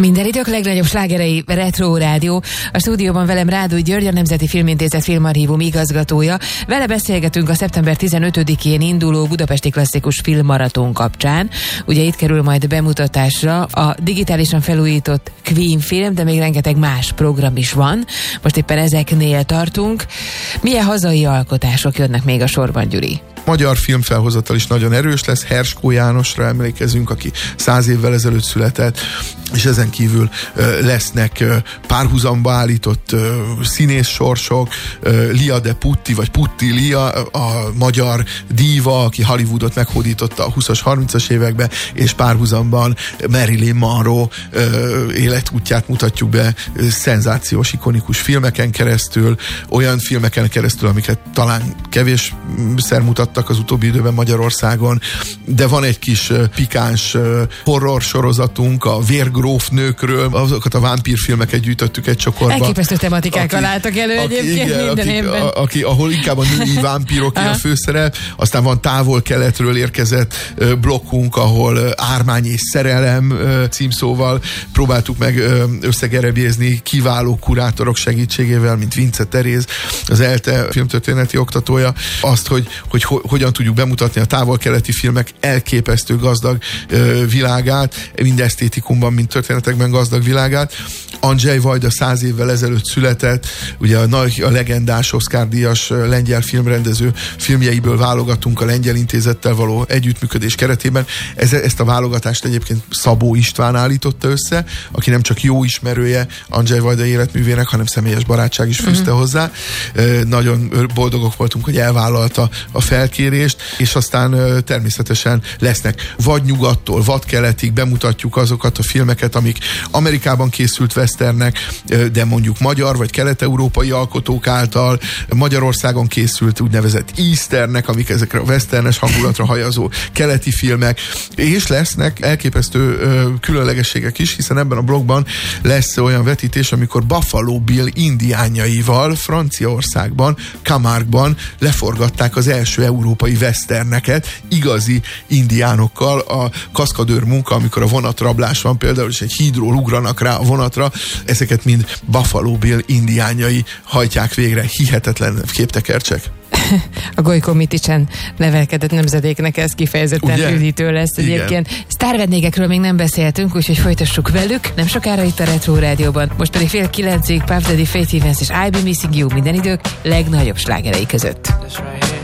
Minden idők legnagyobb slágerei, Retro Rádió. A stúdióban velem Rádúj György, a Nemzeti Filmintézet filmarchívum igazgatója. Vele beszélgetünk a szeptember 15-én induló Budapesti Klasszikus Filmmaraton kapcsán. Ugye itt kerül majd bemutatásra a digitálisan felújított Queen film, de még rengeteg más program is van. Most éppen ezeknél tartunk. Milyen hazai alkotások jönnek még a sorban, Gyuri? Magyar filmfelhozatal is nagyon erős lesz, Herskó Jánosra emlékezünk, aki 100 évvel ezelőtt született, és ezen kívül lesznek párhuzamba állított színész sorsok, Lia de Putti, vagy Putti Lia, a magyar díva, aki Hollywoodot meghódította a 20-as, 30-as években, és párhuzamban Marilyn Monroe életútját mutatjuk be szenzációs, ikonikus filmeken keresztül, olyan filmeken keresztül, amiket talán kevésszer mutattak az utóbbi időben Magyarországon, de van egy kis pikáns horror sorozatunk, a vérgrófnőkről, azokat a vámpírfilmeket gyűjtöttük egy csokorba. Elképesztő tematikákkal álltak elő egyébként minden évben. Ahol inkább a női vámpírok a főszerep, aztán van Távol-Keletről érkezett blokkunk, ahol Ármány és szerelem címszóval próbáltuk meg összegerebjézni kiváló kurátorok segítségével, mint Vince Teréz, az ELTE filmtörténeti oktatója, azt, hogy hogyan tudjuk bemutatni a távol-keleti filmek elképesztő gazdag világát, mind esztétikumban, mind történetekben gazdag világát. Andrzej Wajda 100 évvel ezelőtt született, ugye a legendás Oscar-díjas lengyel filmrendező filmjeiből válogatunk a Lengyel Intézettel való együttműködés keretében. Ezt a válogatást egyébként Szabó István állította össze, aki nem csak jó ismerője Andrzej Wajda életművének, hanem személyes barátság is fűzte hozzá. Nagyon boldogok voltunk, hogy elvállalta a felkérést, és aztán természetesen lesznek vagy nyugattól, vagy keletig bemutatjuk azokat a filmeket, amik Amerikában készült westernek, de mondjuk magyar vagy kelet-európai alkotók által, Magyarországon készült úgynevezett easternek, amik ezekre a westernes hangulatra hajazó keleti filmek, és lesznek elképesztő különlegességek is, hiszen ebben a blogban lesz olyan vetítés, amikor Buffalo Bill indiánjaival Franciaországban, Camargue-ban leforgatták az első európai westerneket, igazi indiánokkal, a kaszkadőr munka, amikor a vonatrablás van például, és egy hídról ugranak rá a vonatra, ezeket mind Buffalo Bill indiánjai hajtják végre, hihetetlen képtekercsek. A Gojko Miticsen nevelkedett nemzedéknek ez kifejezetten üdítő lesz egyébként. Sztárvendégekről még nem beszéltünk, úgyhogy folytassuk velük. Nem sokára itt a Retro Rádióban. Most pedig 8:30 Puff Daddy, Faith Evans és I'll Be Missing You, minden idők legnagyobb slágerei között.